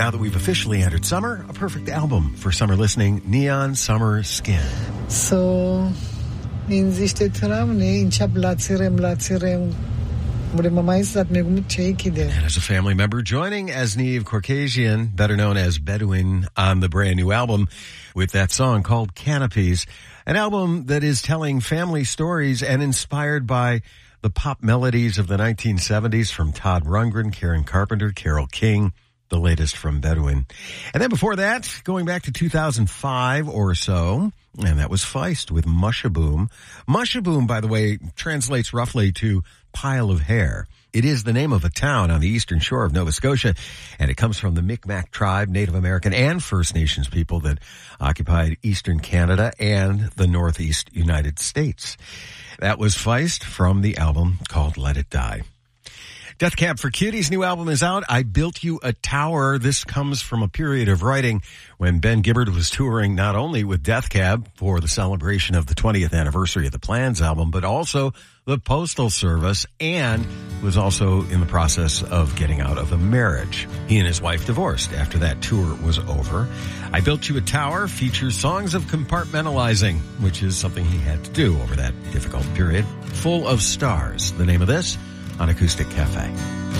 now that we've officially entered summer, a perfect album for summer listening, Neon Summer Skin. So, inziste tramne, inchap latsirem. And as a family member, joining Asniv Caucasian, better known as Bedouin, on the brand new album with that song called Canopies, an album that is telling family stories and inspired by the pop melodies of the 1970s from Todd Rundgren, Karen Carpenter, Carole King, the latest from Bedouin. And then before that, going back to 2005 or so, and that was Feist with Mushaboom. Mushaboom, by the way, translates roughly to pile of hair. It is the name of a town on the eastern shore of Nova Scotia, and it comes from the Mi'kmaq tribe, Native American and First Nations people that occupied eastern Canada and the northeast United States. That was Feist from the album called Let It Die. Death Cab for Cuties' new album is out. I Built You a Tower. This comes from a period of writing when Ben Gibbard was touring not only with Death Cab for the celebration of the 20th anniversary of the Plans album, but also the Postal Service, and was also in the process of getting out of a marriage. He and his wife divorced after that tour was over. I Built You a Tower features songs of compartmentalizing, which is something he had to do over that difficult period. Full of Stars, the name of this, on Acoustic Cafe.